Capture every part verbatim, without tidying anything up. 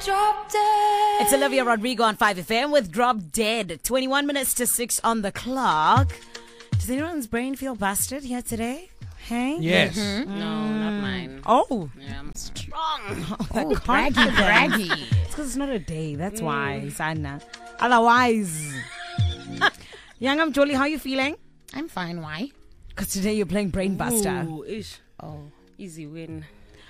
Drop Dead. It's Olivia Rodrigo on five F M with Drop Dead. twenty-one minutes to six on the clock. Does anyone's brain feel busted here today? Hey? Yes. Mm-hmm. No, not mine. Oh. Yeah, I'm strong. Oh, braggy, braggy. It's because it's not a day. That's mm. why, Sana. Otherwise. Yangam Jolie, how are you feeling? I'm fine. Why? Because today you're playing Brain Buster. Ooh, ish. Oh, easy win.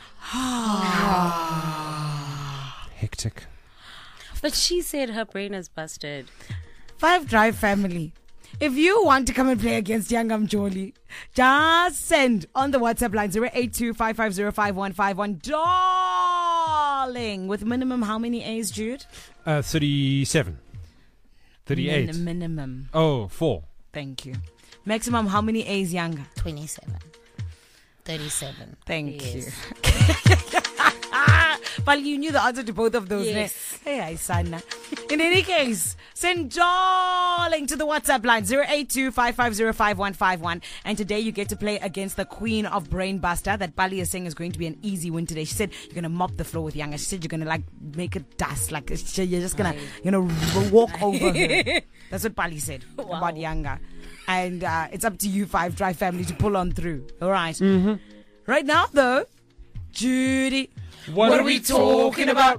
Hectic. But she said her brain is busted. Five Drive family. If you want to come and play against Yangam Jolie, just send on the WhatsApp line zero eight two five five zero five one five one. Darling, with minimum how many A's, Jude? Uh, thirty-seven. thirty-eight. Min- minimum. Oh, four. Thank you. Maximum how many A's, Yanga? twenty-seven. thirty-seven. Thank yes. you. But you knew the answer to both of those. Yes. Hey, I son. In any case, send darling to the WhatsApp line zero eight two five five zero five one five one. And today you get to play against the queen of Brain Buster. That Bali is saying is going to be an easy win today. She said you're going to mop the floor with Yanga. She said you're going to like make it dust. Like you're just going to, you know, walk over her. That's what Bali said wow. about Yanga. And uh, it's up to you, Five Drive family, to pull on through. All right. Mm-hmm. Right now, though, Judy. What, what are we talking about?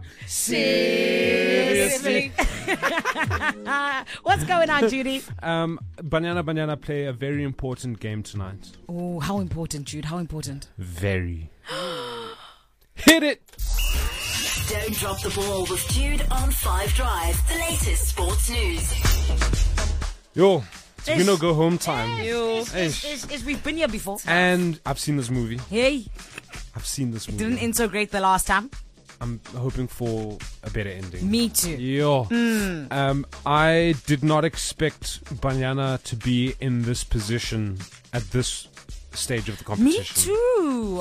Seriously. What's going on, Judy? Um, Banana Banana play a very important game tonight. Oh, how important, Jude? How important? Very. Hit it! Don't drop the ball with Jude on five Drive. The latest sports news. Yo. It's we no go home time. Ish, ish, ish, ish. We've been here before. And I've seen this movie. Hey. I've seen this movie. It didn't end so great the last time. I'm hoping for a better ending. Me too. Yo. Mm. Um, I did not expect Banyana to be in this position at this stage of the competition. Me too.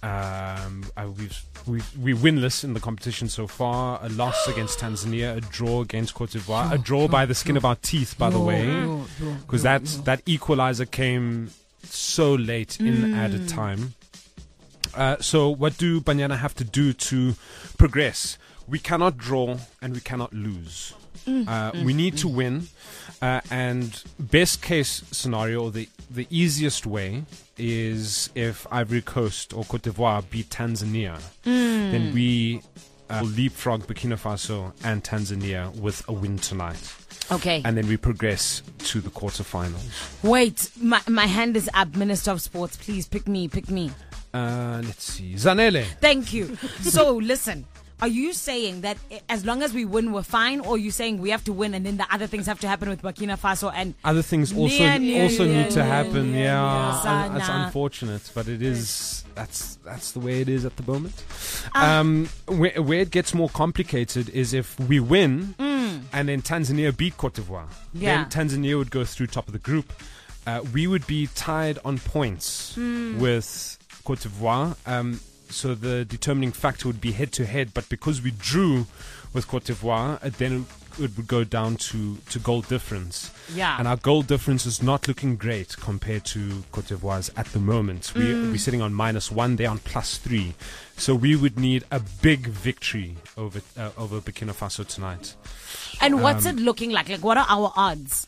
Um, I, we've, we've, we winless in the competition so far. A loss against Tanzania, a draw against Cote d'Ivoire, a draw by the skin of our teeth, by the way, because that that equalizer came so late in mm. added time. Uh, so what do Banyana have to do to progress? We cannot draw and we cannot lose. Mm. Uh, mm. We need to win. Uh, and best case scenario, the the easiest way is if Ivory Coast or Cote d'Ivoire beat Tanzania, mm. then we uh, leapfrog Burkina Faso and Tanzania with a win tonight. Okay. And then we progress to the quarterfinals. Wait, my, my hand is up, Minister of Sports. Please pick me, pick me. Uh, let's see. Zanele. Thank you. So, listen. Are you saying that as long as we win, we're fine? Or are you saying we have to win and then the other things have to happen with Burkina Faso? And other things also near, near, also near, need to near, happen. near, yeah. near, Un- It's unfortunate, but it is. That's that's the way it is at the moment. Um, where, where it gets more complicated is if we win mm. and then Tanzania beat Cote d'Ivoire. Yeah. Then Tanzania would go through top of the group. Uh, we would be tied on points mm. with Cote d'Ivoire. Um, So the determining factor would be head-to-head, but because we drew with Cote d'Ivoire, uh, then it would go down to, to goal difference. Yeah. And our goal difference is not looking great compared to Cote d'Ivoire's at the moment. We, Mm. We're sitting on minus one, they're on plus three. So we would need a big victory over uh, over Burkina Faso tonight. And what's Um, it looking like? Like, what are our odds?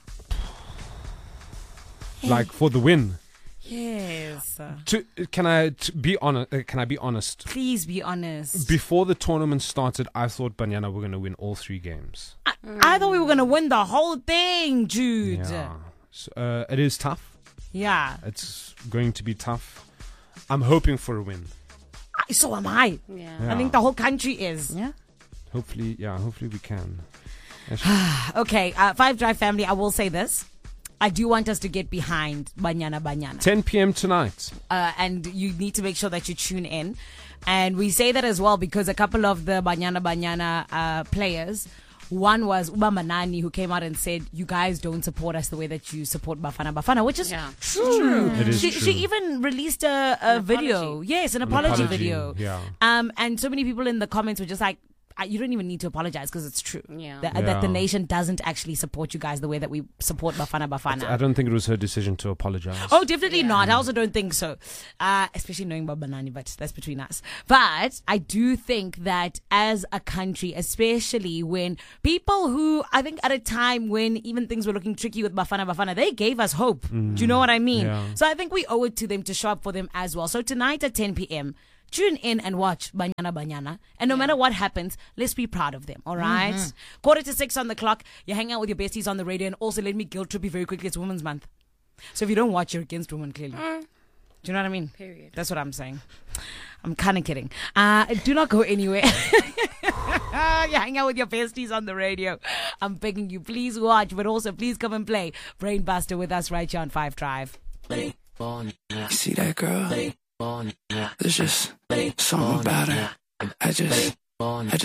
Like for the win. Yes. To, can I to be honest? Uh, can I be honest? Please be honest. Before the tournament started, I thought Banyana were going to win all three games. I, I thought we were going to win the whole thing, Jude. Yeah. So, uh, it is tough. Yeah. It's going to be tough. I'm hoping for a win. I, so am I. Yeah. Yeah. I think the whole country is. Yeah. Hopefully, yeah. Hopefully we can. Okay, uh, Five Drive family. I will say this. I do want us to get behind Banyana Banyana. ten p.m. tonight. Uh, and you need to make sure that you tune in. And we say that as well because a couple of the Banyana Banyana uh, players, one was Uba Manani, who came out and said, you guys don't support us the way that you support Bafana Bafana, which is yeah. true. It is she, true. she even released a, a An video. apology. Yes, an An apology, apology, video. yeah. Um, and so many people in the comments were just like, I, you don't even need to apologize because it's true. Yeah. That, Yeah. that the nation doesn't actually support you guys the way that we support Bafana Bafana. I don't think it was her decision to apologize. Oh, definitely not. I also don't think so. Uh, especially knowing Baba Nani, but that's between us. But I do think that as a country, especially when people who, I think at a time when even things were looking tricky with Bafana Bafana, they gave us hope. Do you know what I mean? Yeah. So I think we owe it to them to show up for them as well. So tonight at ten p.m., tune in and watch Banyana Banyana. And no matter what happens, let's be proud of them, all right? Mm-hmm. Quarter to six on the clock. You hang out with your besties on the radio. And also, let me guilt trip you very quickly. It's Women's Month. So if you don't watch, you're against women, clearly. Mm. Do you know what I mean? Period. That's what I'm saying. I'm kind of kidding. Uh, do not go anywhere. You hang out with your besties on the radio. I'm begging you, please watch, but also please come and play Brainbuster with us right here on Five Drive. You see that girl? There's just something about her. I just, I just